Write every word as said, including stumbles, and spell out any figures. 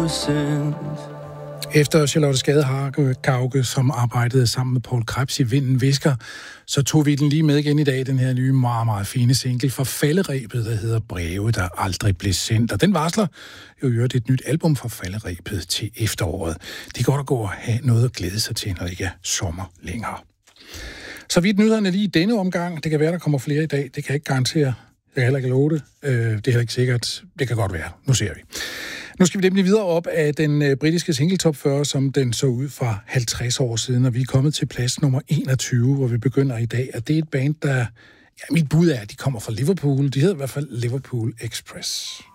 innocence. Efter Charlotte Skadehauge, som arbejdede sammen med Poul Krebs i Vinden Visker, så tog vi den lige med igen i dag, den her nye, meget, meget fine single fra Falderebet, der hedder Breve, der aldrig blev sendt. Og den varsler jo øvrigt et nyt album fra Falderebet til efteråret. Det kan godt gå at have noget at glæde sig til, når det ikke er sommer længere. Så vidt nyhederne lige i denne omgang. Det kan være, der kommer flere i dag. Det kan jeg ikke garantere. Jeg kan heller ikke love det. Det er heller ikke sikkert. Det kan godt være. Nu ser vi. Nu skal vi nemlig videre op af den britiske single top fyrre, som den så ud for halvtreds år siden, og vi er kommet til plads nummer enogtyve, hvor vi begynder i dag. Og det er et band, der, ja, mit bud er, at de kommer fra Liverpool. De hedder i hvert fald Liverpool Express.